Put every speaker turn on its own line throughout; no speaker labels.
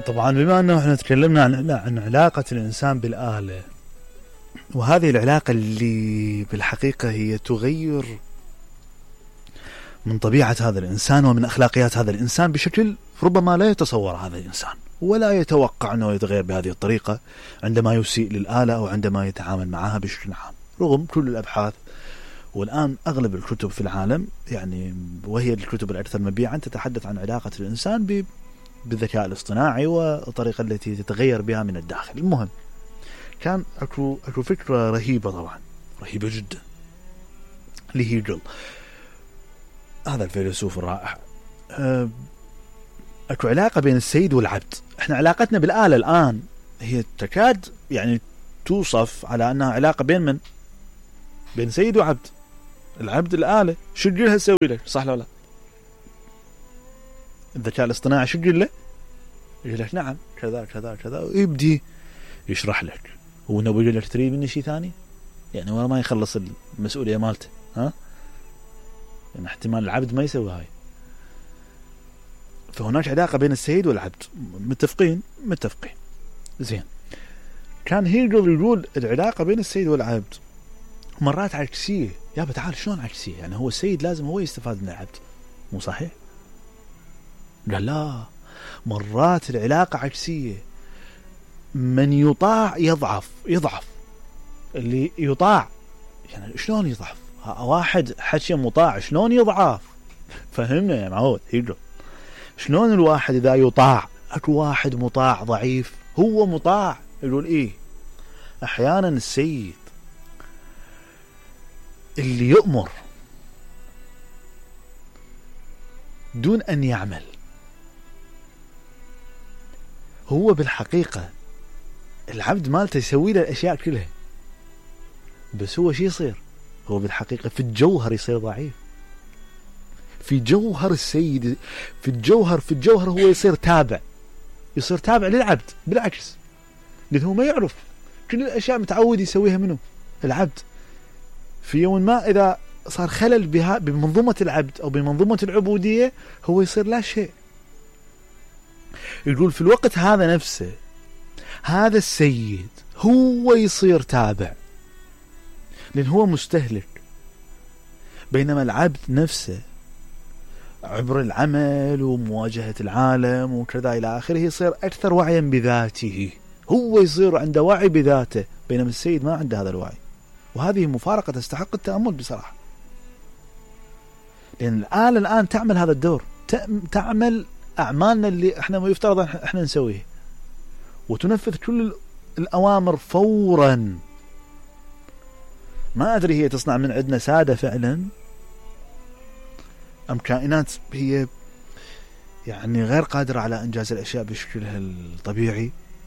طبعا بما أنه احنا تكلمنا عن علاقة الإنسان بالآلة، وهذه العلاقة اللي بالحقيقة هي تغير من طبيعة هذا الإنسان ومن أخلاقيات هذا الإنسان بشكل ربما لا يتصور هذا الإنسان، ولا يتوقع أنه يتغير بهذه الطريقة عندما يسيء للآلة أو عندما يتعامل معها بشكل عام، رغم كل الأبحاث والآن أغلب الكتب في العالم يعني، وهي الكتب الأكثر مبيعا، تتحدث عن علاقة الإنسان بالذكاء الاصطناعي والطريقة التي تتغير بها من الداخل. المهم، كان أكو فكرة رهيبة، طبعا رهيبة جدا، لهيجل هذا الفيلسوف الرائع. أكو علاقة بين السيد والعبد. احنا علاقتنا بالآلة الآن هي تكاد يعني توصف على أنها علاقة بين من؟ بين سيد وعبد. العبد الآلة شو تقولها تسوي لك، صح ولا لا؟ الذكاء الاصطناعي شو تقول له؟ يقول لك نعم كذا كذا كذا، ويبدي يشرح لك. هو نبي يقول لك تريد مني شيء ثاني؟ يعني ورا ما يخلص المسؤولية مالته، ها؟ يعني احتمال العبد ما يسوي هاي. فهناك علاقة بين السيد والعبد. متفقين زين. كان هيجل يقول العلاقة بين السيد والعبد مرات عكسية. يا تعال شلون عكسية؟ يعني هو السيد لازم هو يستفاد من العبد، مو صحيح؟ قال لا، مرات العلاقة عكسية. من يطاع يضعف. اللي يطاع يعني شلون يضعف؟ واحد حكي مطاع شلون يضعف؟ فهمنا يا معود هيجل. شلون الواحد إذا يطاع؟ أكو واحد مطاع ضعيف، هو مطاع. يقول إيه؟ أحيانا السيد اللي يؤمر دون أن يعمل، هو بالحقيقة العبد مالته يسوي له الأشياء كلها، بس هو شي يصير؟ هو بالحقيقة في الجوهر يصير ضعيف. في جوهر السيد، في الجوهر هو يصير تابع للعبد. بالعكس، لأنه هو ما يعرف كل الأشياء متعود يسويها منه العبد. في يوم ما إذا صار خلل بمنظومة العبد أو بمنظومة العبودية، هو يصير لا شيء. يقول في الوقت هذا نفسه هذا السيد هو يصير تابع، لأن هو مستهلك. بينما العبد نفسه عبر العمل ومواجهة العالم وكذا إلى آخره يصير أكثر وعيا بذاته، هو يصير عنده وعي بذاته، بينما السيد ما عنده هذا الوعي. وهذه مفارقة تستحق التأمل بصراحة، لأن الآلة الآن تعمل هذا الدور، تعمل أعمالنا اللي احنا يفترض احنا نسويه، وتنفذ كل الأوامر فورا. ما أدري هي تصنع من عندنا سادة فعلا أم كائنات هي يعني غير قادرة على إنجاز الأشياء بشكلها الطبيعي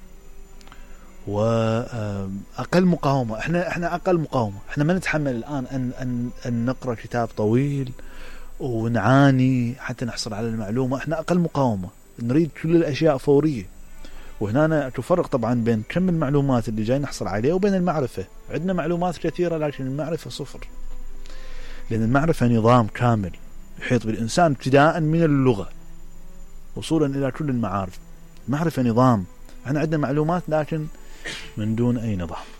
وأقل مقاومة. احنا أقل مقاومة. احنا ما نتحمل الآن أن نقرأ كتاب طويل ونعاني حتى نحصل على المعلومة. احنا أقل مقاومة، نريد كل الأشياء فورية. وهنا تفرق طبعا بين كم المعلومات اللي جاي نحصل عليها وبين المعرفة. عندنا معلومات كثيرة لكن المعرفة صفر، لأن المعرفة نظام كامل يحيط بالإنسان ابتداء من اللغة وصولا إلى كل المعارف. معرفة نظام. احنا عندنا معلومات لكن من دون أي نظام.